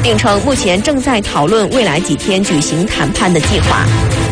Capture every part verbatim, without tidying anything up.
并称目前正在讨论未来几天举行谈判的计划。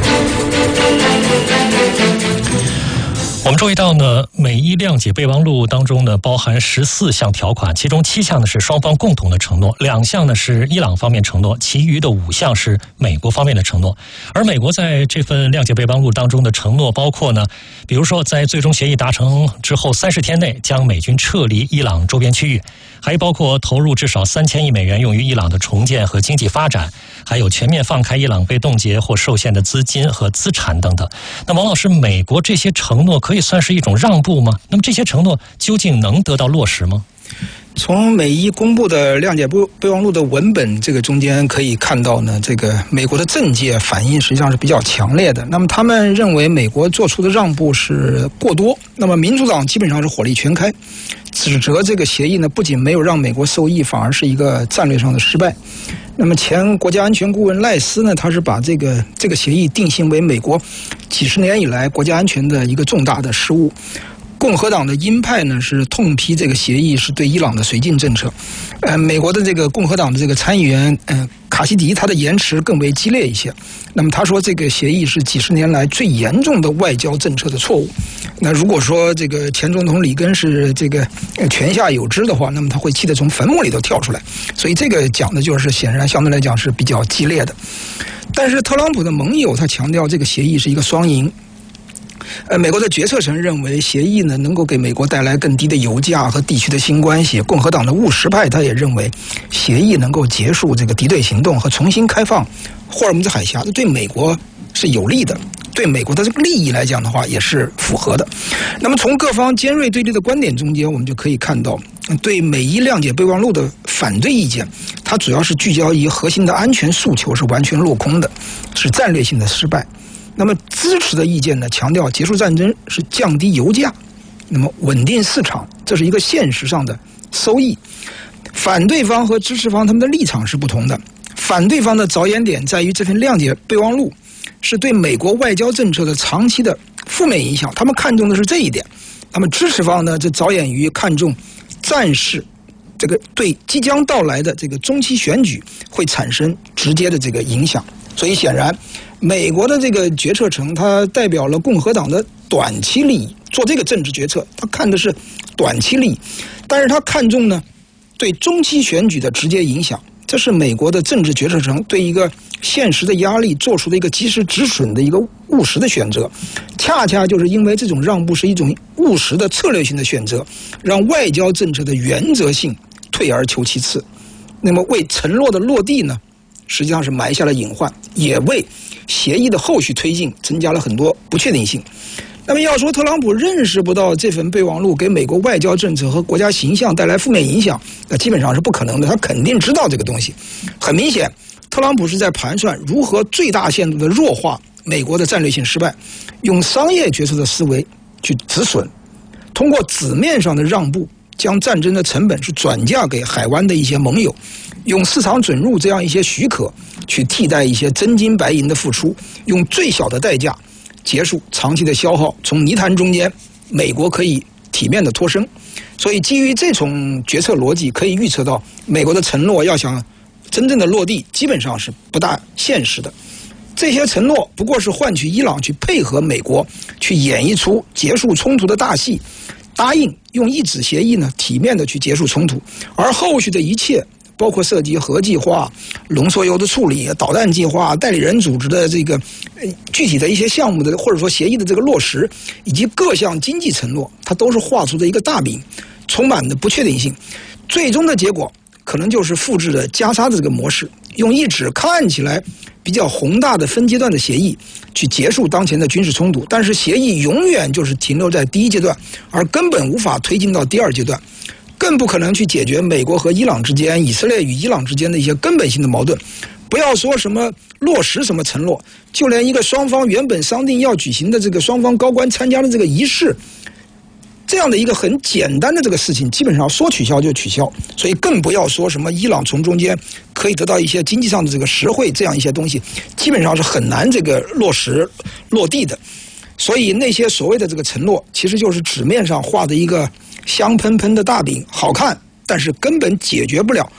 我们注意到呢，美伊谅解备忘录当中呢包含十四项条款，其中七项呢是双方共同的承诺，两项呢是伊朗方面承诺，其余的五项是美国方面的承诺。而美国在这份谅解备忘录当中的承诺包括呢，比如说在最终协议达成之后三十天内将美军撤离伊朗周边区域，还包括投入至少三千亿美元用于伊朗的重建和经济发展，还有全面放开伊朗被冻结或受限的资金和资产等等。那王老师，美国这些承诺可以算是一种让步吗？那么这些承诺究竟能得到落实吗？ 从美伊公布的谅解备忘录的文本这个中间可以看到呢，这个美国的政界反应实际上是比较强烈的。那么他们认为美国做出的让步是过多，那么民主党基本上是火力全开，指责这个协议呢不仅没有让美国受益，反而是一个战略上的失败。那么前国家安全顾问赖斯呢，他是把这个这个协议定性为美国几十年以来国家安全的一个重大的失误。共和党的鹰派呢是痛批这个协议是对伊朗的绥靖政策，呃，美国的这个共和党的这个参议员呃卡西迪他的言辞更为激烈一些。那么他说这个协议是几十年来最严重的外交政策的错误。那如果说这个前总统里根是这个泉下有知的话，那么他会气得从坟墓里头跳出来。所以这个讲的就是显然相对来讲是比较激烈的。但是特朗普的盟友他强调这个协议是一个双赢。呃，美国的决策层认为协议呢能够给美国带来更低的油价和地区的新关系。共和党的务实派他也认为协议能够结束这个敌对行动和重新开放霍尔木兹海峡，这对美国是有利的，对美国的这个利益来讲的话也是符合的。那么从各方尖锐对立的观点中间，我们就可以看到对美伊谅解备忘录的反对意见，它主要是聚焦于核心的安全诉求是完全落空的，是战略性的失败。那么支持的意见呢，强调结束战争是降低油价，那么稳定市场，这是一个现实上的收益。反对方和支持方他们的立场是不同的。反对方的着眼点在于这份谅解备忘录是对美国外交政策的长期的负面影响，他们看重的是这一点。那么支持方呢，这着眼于看重战事这个对即将到来的这个中期选举会产生直接的这个影响。所以显然美国的这个决策层它代表了共和党的短期利益，做这个政治决策他看的是短期利益，但是他看重呢对中期选举的直接影响，这是美国的政治决策层对一个现实的压力做出的一个及时止损的一个务实的选择。恰恰就是因为这种让步是一种务实的策略性的选择，让外交政策的原则性退而求其次，那么为承诺的落地呢实际上是埋下了隐患，也为协议的后续推进增加了很多不确定性。那么要说特朗普认识不到这份备忘录给美国外交政策和国家形象带来负面影响，那基本上是不可能的，他肯定知道这个东西。很明显特朗普是在盘算如何最大限度的弱化美国的战略性失败，用商业决策的思维去止损，通过纸面上的让步将战争的成本是转嫁给海湾的一些盟友，用市场准入这样一些许可去替代一些真金白银的付出，用最小的代价结束长期的消耗，从泥潭中间美国可以体面的脱身。所以基于这种决策逻辑，可以预测到美国的承诺要想真正的落地基本上是不大现实的。这些承诺不过是换取伊朗去配合美国去演绎出结束冲突的大戏，答应用一纸协议呢体面的去结束冲突，而后续的一切包括涉及核计划、浓缩铀的处理、导弹计划、代理人组织的这个具体的一些项目的或者说协议的这个落实，以及各项经济承诺，它都是画出的一个大饼，充满的不确定性。最终的结果可能就是复制了加沙的这个模式，用一纸看起来比较宏大的分阶段的协议去结束当前的军事冲突，但是协议永远就是停留在第一阶段，而根本无法推进到第二阶段，更不可能去解决美国和伊朗之间、以色列与伊朗之间的一些根本性的矛盾。不要说什么落实什么承诺，就连一个双方原本商定要举行的这个双方高官参加的这个仪式，这样的一个很简单的这个事情，基本上说取消就取消。所以更不要说什么伊朗从中间可以得到一些经济上的这个实惠，这样一些东西基本上是很难这个落实落地的。所以那些所谓的这个承诺，其实就是纸面上画的一个香喷喷的大饼，好看，但是根本解决不了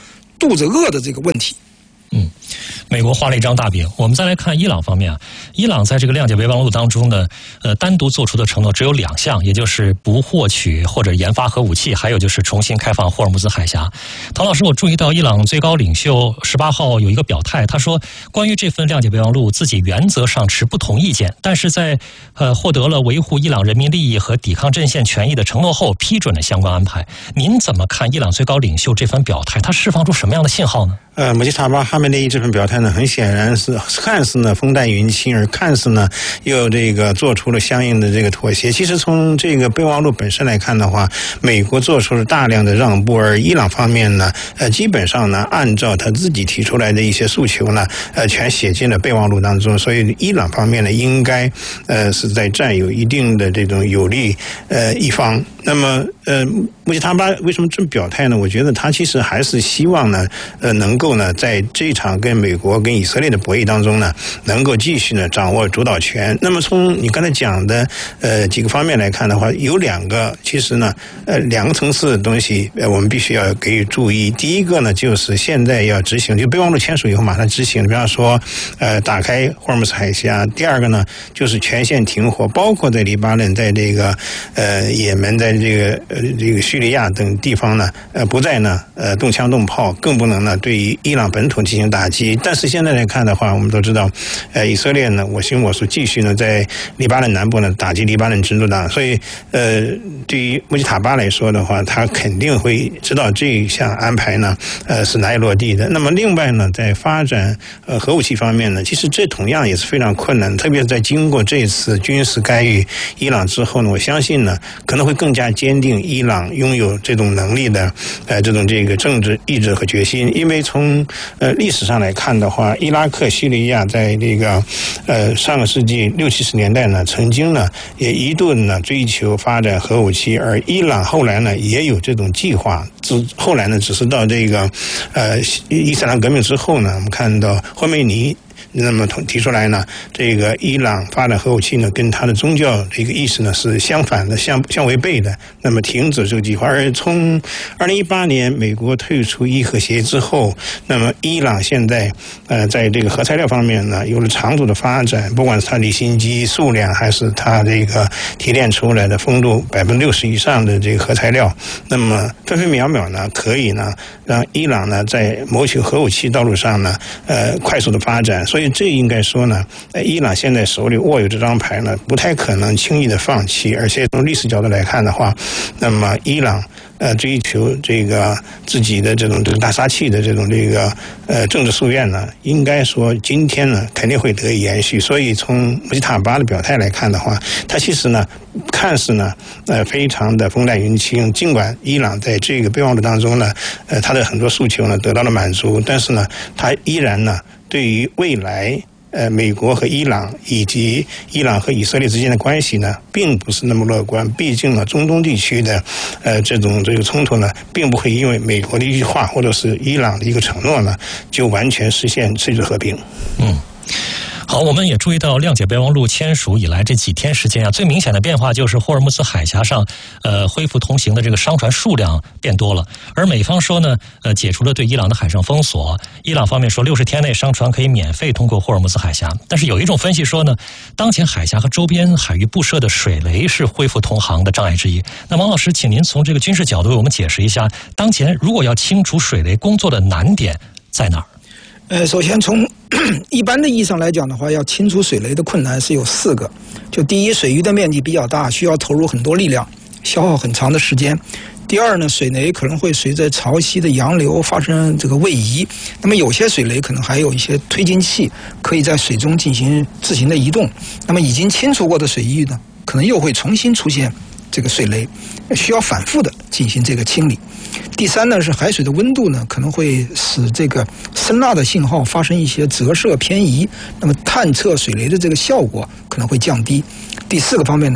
肚子饿的这个问题。 嗯，美国画了一张大饼。我们再来看伊朗方面啊，伊朗在这个谅解备忘录当中呢，呃，单独做出的承诺只有两项，也就是不获取或者研发核武器，还有就是重新开放霍尔木兹海峡。唐老师，我注意到伊朗最高领袖十八号有一个表态，他说关于这份谅解备忘录，自己原则上持不同意见，但是在呃获得了维护伊朗人民利益和抵抗阵线权益的承诺后，批准了相关安排。您怎么看伊朗最高领袖这番表态？他释放出什么样的信号呢？ 呃，穆吉塔巴哈梅内伊这份表态呢，很显然是看似呢风淡云轻，而看似呢又这个做出了相应的这个妥协。其实从这个备忘录本身来看的话，美国做出了大量的让步，而伊朗方面呢，呃，基本上呢按照他自己提出来的一些诉求呢，呃，全写进了备忘录当中。所以伊朗方面呢，应该呃是在占有一定的这种有利呃一方。那么呃，穆吉塔巴为什么这么表态呢？我觉得他其实还是希望呢，呃，能够呢，在这场跟美国跟以色列的博弈当中呢，能够继续呢掌握主导权。那么从你刚才讲的呃几个方面来看的话，有两个其实呢，呃，两个层次的东西，呃，我们必须要给予注意。第一个呢，就是现在要执行，就备忘录签署以后马上执行，比方说，呃，打开霍尔木兹海峡。第二个呢，就是全线停火，包括在黎巴嫩、在这个呃也门、在这个呃这个叙利亚等地方呢，呃，不再呢呃动枪动炮，更不能呢对于伊朗本土进行打击。但是现在来看的话，我们都知道，呃，以色列呢我行我素，继续呢在黎巴嫩南部呢打击黎巴嫩真主党。所以呃，对于穆吉塔巴来说的话，他肯定会知道这一项安排呢，呃，是哪里落地的。那么另外呢，在发展呃核武器方面呢，其实这同样也是非常困难，特别是在经过这次军事干预伊朗之后呢，我相信呢可能会更加坚定伊朗拥有这种能力的呃这种这个政治意志和决心。因为从呃历史上来看的话，伊拉克、叙利亚在这个呃上个世纪六七十年代呢，曾经呢也一度呢追求发展核武器，而伊朗后来呢也有这种计划。之后来呢，只是到这个呃伊斯兰革命之后呢，我们看到霍梅尼那么提出来呢，这个伊朗发展核武器呢，跟他的宗教这个意识呢是相反的、相相违背的。那么停止这个计划。而从二零一八年美国退出伊核协议之后，那么伊朗现在呃在这个核材料方面呢，有了长足的发展，不管是它离心机数量，还是它这个提炼出来的丰度百分之六十以上的这个核材料，那么分分秒秒呢，可以呢让伊朗呢在谋求核武器道路上呢，呃快速的发展。所以这应该说呢，伊朗现在手里握有这张牌呢，不太可能轻易的放弃。而且从历史角度来看的话，那么伊朗呃追求这个自己的这种这个大杀器的这种这个呃政治夙愿呢，应该说今天呢肯定会得以延续。所以从穆吉塔巴的表态来看的话，他其实呢看似呢呃非常的风淡云轻，尽管伊朗在这个备忘录当中呢，呃他的很多诉求呢得到了满足，但是呢他依然呢对于未来呃，美国和伊朗以及伊朗和以色列之间的关系呢，并不是那么乐观。毕竟呢，中东地区的呃这种这个冲突呢，并不会因为美国的一句话或者是伊朗的一个承诺呢，就完全实现世界和平。 嗯。好，我们也注意到谅解备忘录签署以来这几天时间啊，最明显的变化就是霍尔木兹海峡上，呃，恢复通行的这个商船数量变多了。而美方说呢，呃，解除了对伊朗的海上封锁。伊朗方面说，六十天内商船可以免费通过霍尔木兹海峡。但是有一种分析说呢，当前海峡和周边海域布设的水雷是恢复通航的障碍之一。那王老师，请您从这个军事角度为我们解释一下，当前如果要清除水雷工作的难点在哪儿？ 呃，首先从一般的意义上来讲的话，要清除水雷的困难是有四个。就第一，水域的面积比较大，需要投入很多力量，消耗很长的时间。第二呢，水雷可能会随着潮汐的洋流发生这个位移，那么有些水雷可能还有一些推进器，可以在水中进行自行的移动。那么已经清除过的水域呢，可能又会重新出现这个水雷，需要反复的进行这个清理。第三呢，是海水的温度呢，可能会使这个声呐的信号发生一些折射偏移，那么探测水雷的这个效果可能会降低。第四个方面呢，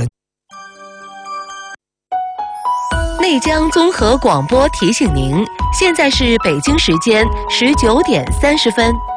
内江综合广播提醒您，现在是北京时间十九点三十分。